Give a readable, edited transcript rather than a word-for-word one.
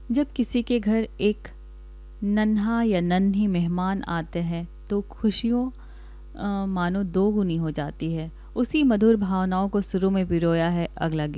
जब किसी के घर एक नन्हा या नन्ही मेहमान आते हैं तो खुशियों मानो दो गुनी हो जाती है। उसी मधुर भावनाओं को सुरों में पिरोया है अगला गीत।